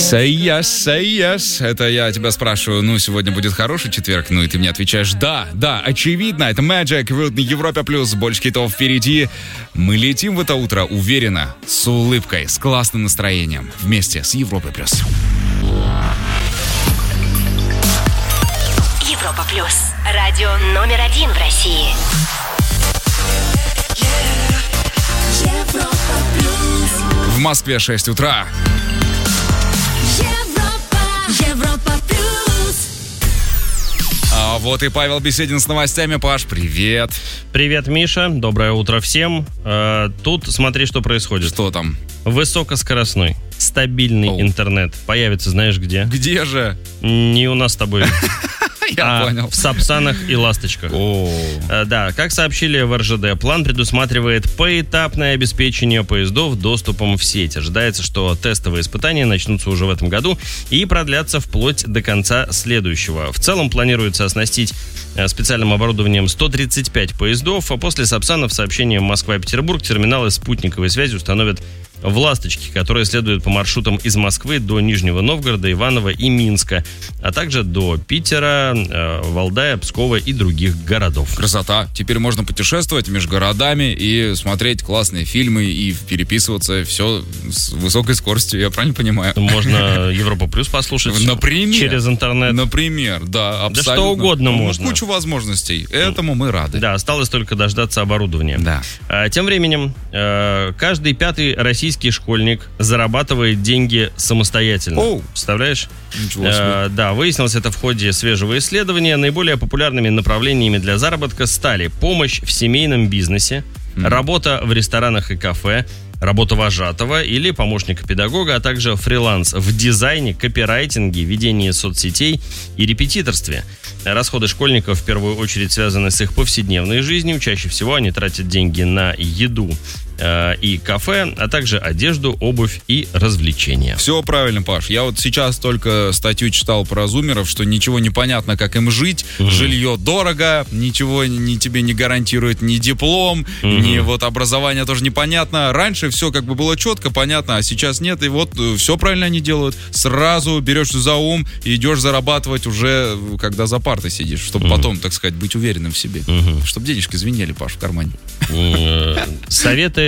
Say yes. Это я тебя спрашиваю, сегодня будет хороший четверг? И ты мне отвечаешь, да, очевидно. Это Magic на Европе+, больше хитов впереди. Мы летим в это утро уверенно, с улыбкой, с классным настроением. Вместе с Европой+. Европа+. Радио номер 1 в России. В Москве 6 утра. Европа+. А вот и Павел Беседин с новостями. Паш, привет. Привет, Миша. Доброе утро всем. Тут смотри, что происходит. Что там? Высокоскоростной, стабильный интернет появится, знаешь где? Где же? Не у нас с тобой. Я понял. В Сапсанах и Ласточках. Да, как сообщили в РЖД, план предусматривает поэтапное обеспечение поездов доступом в сеть. Ожидается, что тестовые испытания начнутся уже в этом году и продлятся вплоть до конца следующего. В целом планируется оснастить специальным оборудованием 135 поездов, а после Сапсанов сообщением Москва-Петербург терминалы спутниковой связи установят в «Ласточке», которые следуют по маршрутам из Москвы до Нижнего Новгорода, Иваново и Минска, а также до Питера, Валдая, Пскова и других городов. Красота. Теперь можно путешествовать между городами и смотреть классные фильмы и переписываться. Все с высокой скоростью, я правильно понимаю? Можно Европа Плюс послушать. Например, через интернет. Например, да, абсолютно. Да что угодно можно. Кучу возможностей. Этому мы рады. Да, осталось только дождаться оборудования. Да. Тем временем, каждый пятый российский школьник зарабатывает деньги самостоятельно. Представляешь? Ничего себе. Да, выяснилось это в ходе свежего исследования. Наиболее популярными направлениями для заработка стали помощь в семейном бизнесе, работа в ресторанах и кафе, работа вожатого или помощника педагога, а также фриланс в дизайне, копирайтинге, ведении соцсетей и репетиторстве. Расходы школьников в первую очередь связаны с их повседневной жизнью. Чаще всего они тратят деньги на еду и кафе, а также одежду, обувь и развлечения. Все правильно, Паш. Я вот сейчас только статью читал про зумеров, что ничего не понятно, как им жить. Жилье дорого, ничего тебе не гарантирует ни диплом, ни вот образование тоже непонятно. Раньше все как бы было четко, понятно, а сейчас нет. И вот все правильно они делают. Сразу берешься за ум и идешь зарабатывать уже, когда за партой сидишь, чтобы потом, так сказать, быть уверенным в себе. Чтобы денежки звенели, Паш, в кармане. Советы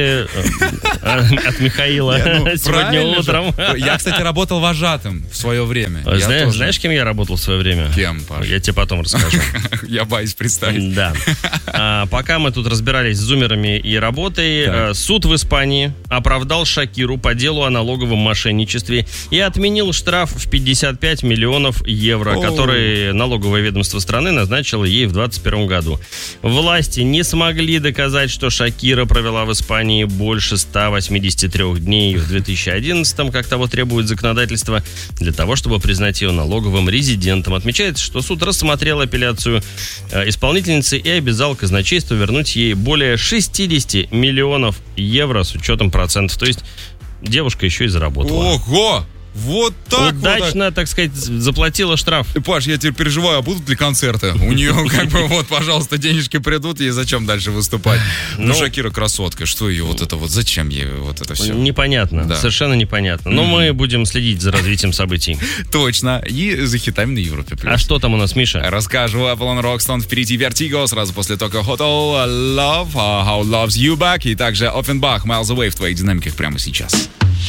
от Михаила сегодня утром. Я, кстати, работал вожатым в свое время. Знаешь, кем я работал в свое время? Кем, Паш? Я тебе потом расскажу. Я боюсь представить. Да. Пока мы тут разбирались с зумерами и работой, суд в Испании оправдал Шакиру по делу о налоговом мошенничестве и отменил штраф в 55 миллионов евро, который налоговое ведомство страны назначило ей в 2021 году. Власти не смогли доказать, что Шакира провела в Испании больше 183 дней в 2011-м, как того требует законодательство, для того, чтобы признать ее налоговым резидентом. Отмечается, что суд рассмотрел апелляцию исполнительницы и обязал казначейство вернуть ей более 60 миллионов евро с учетом процентов. То есть девушка еще и заработала. Ого! Вот так удачно, так сказать, заплатила штраф. Паш, я теперь переживаю, а будут ли концерты? У нее как бы вот, пожалуйста, денежки придут, ей зачем дальше выступать? Шакира красотка, что ее вот это вот, зачем ей вот это все? Непонятно, совершенно непонятно. Но мы будем следить за развитием событий. Точно, и за хитами на Европе+. А что там у нас, Миша? Расскажу. Apollon Rockstone, впереди Vertigo, сразу после тока Hotel Love, How Loves You Back, и также Offenbach, Miles Away в твоих динамиках прямо сейчас.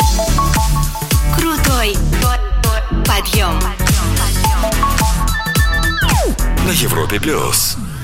Крутой подъем. На Европе+.